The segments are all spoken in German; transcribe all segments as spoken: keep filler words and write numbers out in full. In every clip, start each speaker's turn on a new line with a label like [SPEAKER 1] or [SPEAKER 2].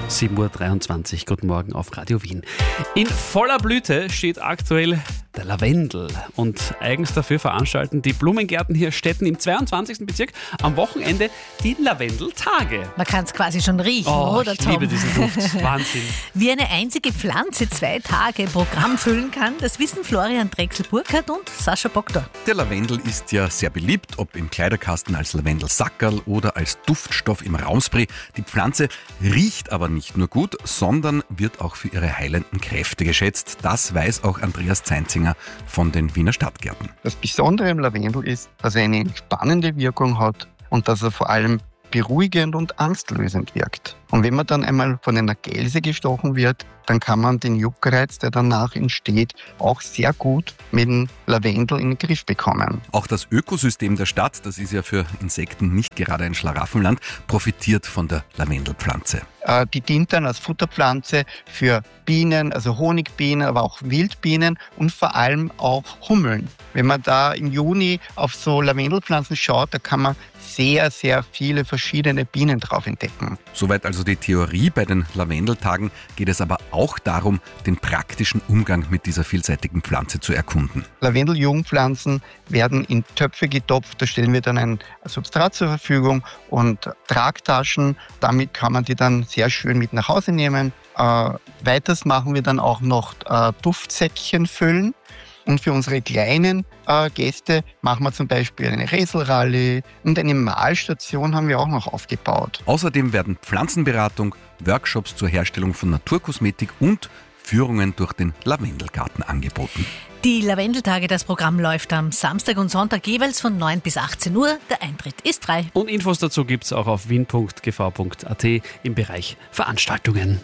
[SPEAKER 1] sieben Uhr dreiundzwanzig, guten Morgen auf Radio Wien. In voller Blüte steht aktuell der Lavendel und eigens dafür veranstalten die Blumengärten hier Stetten im zweiundzwanzigsten Bezirk am Wochenende die Lavendeltage.
[SPEAKER 2] Man kann es quasi schon riechen,
[SPEAKER 1] Oh,
[SPEAKER 2] oder
[SPEAKER 1] ich
[SPEAKER 2] Tom?
[SPEAKER 1] liebe diesen Duft, Wahnsinn.
[SPEAKER 2] Wie eine einzige Pflanze zwei Tage Programm füllen kann, das wissen Florian Drechsel-Burkhardt und Sascha Bogdor.
[SPEAKER 3] Der Lavendel ist ja sehr beliebt, ob im Kleiderkasten als Lavendelsackerl oder als Duftstoff im Raumspray. Die Pflanze riecht aber nicht nur gut, sondern wird auch für ihre heilenden Kräfte geschätzt. Das weiß auch Andreas Zeinzinger von den Wiener Stadtgärten.
[SPEAKER 4] Das Besondere im Lavendel ist, dass er eine entspannende Wirkung hat und dass er vor allem beruhigend und angstlösend wirkt. Und wenn man dann einmal von einer Gelse gestochen wird, dann kann man den Juckreiz, der danach entsteht, auch sehr gut mit dem Lavendel in den Griff bekommen.
[SPEAKER 3] Auch das Ökosystem der Stadt, das ist ja für Insekten nicht gerade ein Schlaraffenland, profitiert von der Lavendelpflanze.
[SPEAKER 4] Äh, die dient dann als Futterpflanze für Bienen, also Honigbienen, aber auch Wildbienen und vor allem auch Hummeln. Wenn man da im Juni auf so Lavendelpflanzen schaut, da kann man sehr, sehr viele verschiedene Bienen drauf entdecken.
[SPEAKER 3] Soweit also die Theorie. Bei den Lavendeltagen geht es aber auch darum, den praktischen Umgang mit dieser vielseitigen Pflanze zu erkunden.
[SPEAKER 4] Lavendel-Jungpflanzen werden in Töpfe getopft, da stellen wir dann ein Substrat zur Verfügung und Tragtaschen. Damit kann man die dann sehr schön mit nach Hause nehmen. Äh, weiters machen wir dann auch noch äh, Duftsäckchen füllen. Und für unsere kleinen äh, Gäste machen wir zum Beispiel eine Räselrallye und eine Malstation haben wir auch noch aufgebaut.
[SPEAKER 3] Außerdem werden Pflanzenberatung, Workshops zur Herstellung von Naturkosmetik und Führungen durch den Lavendelgarten angeboten.
[SPEAKER 2] Die Lavendeltage, das Programm läuft am Samstag und Sonntag jeweils von neun bis achtzehn Uhr. Der Eintritt ist frei.
[SPEAKER 1] Und Infos dazu gibt es auch auf wien punkt g v punkt a t im Bereich Veranstaltungen.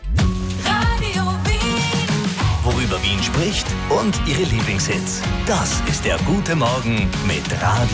[SPEAKER 5] Radio Wien. Worüber Wien spricht und ihre Lieblingshits. Das ist der gute Morgen mit Radio